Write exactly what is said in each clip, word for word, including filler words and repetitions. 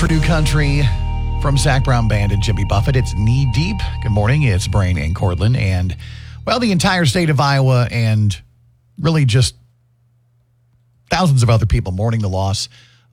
for New Country from Zach Brown Band and Jimmy Buffett. It's Knee Deep. Good morning. It's Brain and Cortland. And, well, the entire state of Iowa and really just thousands of other people mourning the loss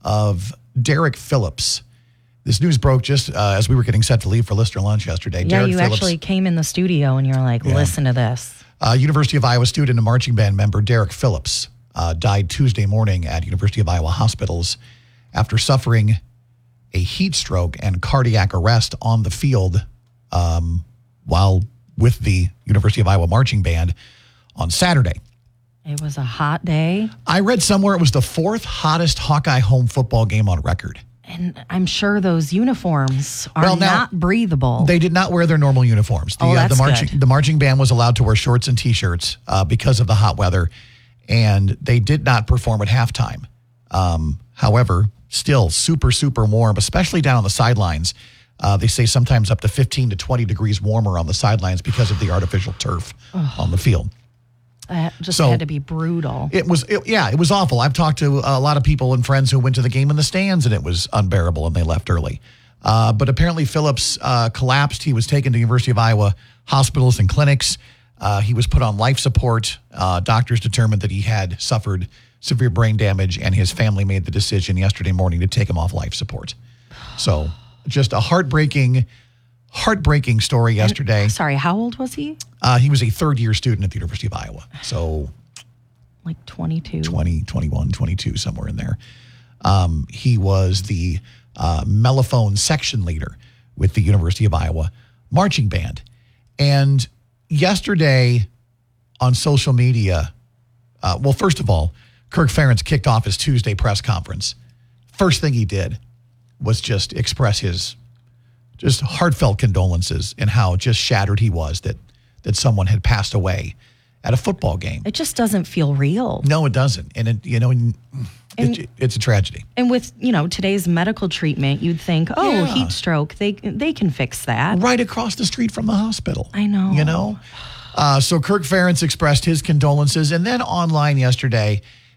of Derek Phillips. This news broke just uh, as we were getting set to leave for Lister lunch yesterday. Yeah, Derek you Phillips, actually came in the studio and you're like, Yeah. listen to this. Uh, University of Iowa student and marching band member Derek Phillips uh, died Tuesday morning at University of Iowa hospitals after suffering a heat stroke and cardiac arrest on the field um, while with the University of Iowa marching band on Saturday. It was a hot day. I read somewhere it was the fourth hottest Hawkeye home football game on record. And I'm sure those uniforms are Well, now, not breathable. They did not wear their normal uniforms. The, Oh, that's the marching good. the marching band was allowed to wear shorts and T-shirts uh, because of the hot weather, and they did not perform at halftime. Um, however, still super, super warm, especially down on the sidelines. Uh, they say sometimes up to fifteen to twenty degrees warmer on the sidelines because of the artificial turf on the field. That just So, had to be brutal. It was, it, yeah, it was awful. I've talked to a lot of people and friends who went to the game in the stands, and it was unbearable, and they left early. Uh, but apparently Phillips uh, collapsed. He was taken to University of Iowa hospitals and clinics. Uh, he was put on life support. Uh, doctors determined that he had suffered severe brain damage, and his family made the decision yesterday morning to take him off life support. So just a heartbreaking, heartbreaking story yesterday. And, sorry, how old was he? Uh, he was a third-year student at the University of Iowa. So Like twenty-two. twenty, twenty-one, twenty-two, somewhere in there. Um, he was the uh, mellophone section leader with the University of Iowa marching band. And yesterday on social media, uh, well, first of all, Kirk Ferentz kicked off his Tuesday press conference. First thing he did was just express his just heartfelt condolences and how just shattered he was that that someone had passed away at a football game. It just doesn't feel real. No, it doesn't. And, it, you know, it, And- it's a tragedy. And with, you know, today's medical treatment, you'd think, oh, Yeah. heat stroke, they they can fix that. Right across the street from the hospital. I know. You know? Uh, so Kirk Ferentz expressed his condolences. And then online yesterday,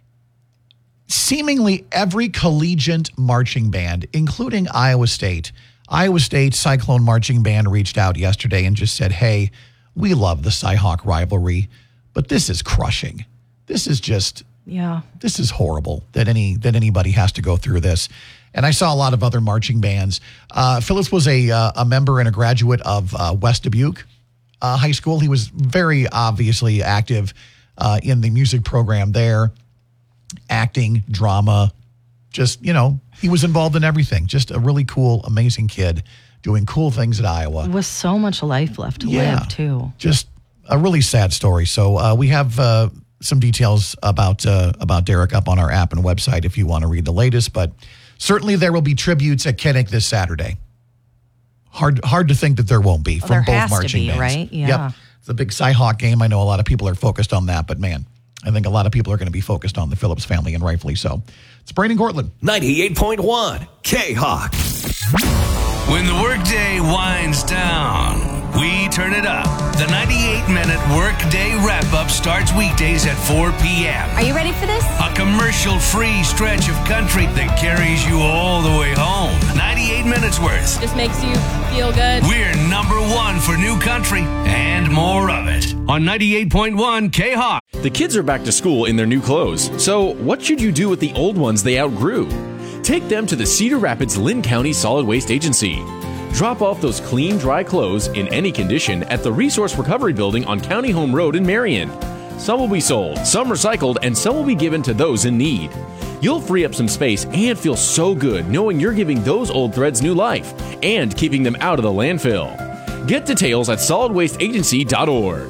seemingly every collegiate marching band, including Iowa State, Iowa State Cyclone Marching Band reached out yesterday and just said, hey, we love the Cy-Hawk rivalry, but this is crushing. This is just... Yeah. This is horrible that any that anybody has to go through this. And I saw a lot of other marching bands. Uh, Phillips was a uh, a member and a graduate of uh, West Dubuque uh, High School. He was very obviously active uh, in the music program there, acting, drama, just, you know, he was involved in everything. Just a really cool, amazing kid doing cool things at Iowa. With so much life left to Yeah. live, too. Just a really sad story. So uh, we have uh, some details about uh, about Derek up on our app and website if you want to read the latest. But certainly there will be tributes at Kinnick this Saturday. Hard hard to think that there won't be Well, from there both has to marching be, bands. right? Yeah. Yep. It's a big Cy-Hawk game. I know a lot of people are focused on that, but man, I think a lot of people are going to be focused on the Phillips family, and rightfully so. It's Braden Cortland. ninety-eight point one K-Hawk. When the workday winds down, we turn it up. The ninety-eight minute workday wrap-up starts weekdays at four p.m. Are you ready for this? A commercial-free stretch of country that carries you all the way home. ninety-eight minutes worth. Just makes you feel good. We're number one for new country and more of it on ninety-eight point one K-Hawk. The kids are back to school in their new clothes, so what should you do with the old ones they outgrew? Take them to the Cedar Rapids Lynn County Solid Waste Agency. Drop off those clean, dry clothes in any condition at the Resource Recovery Building on County Home Road in Marion. Some will be sold, some recycled, and some will be given to those in need. You'll free up some space and feel so good knowing you're giving those old threads new life and keeping them out of the landfill. Get details at solid waste agency dot org.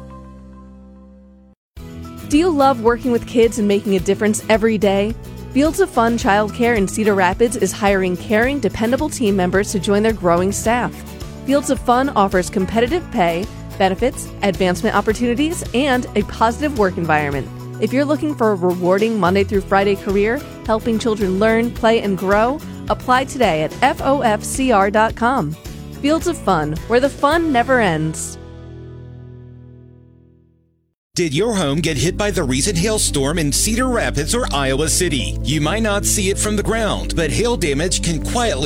Do you love working with kids and making a difference every day? Fields of Fun Childcare in Cedar Rapids is hiring caring, dependable team members to join their growing staff. Fields of Fun offers competitive pay, benefits, advancement opportunities, and a positive work environment. If you're looking for a rewarding Monday through Friday career, helping children learn, play, and grow, apply today at F O F C R dot com. Fields of Fun, where the fun never ends. Did your home get hit by the recent hailstorm in Cedar Rapids or Iowa City? You might not see it from the ground, but hail damage can quietly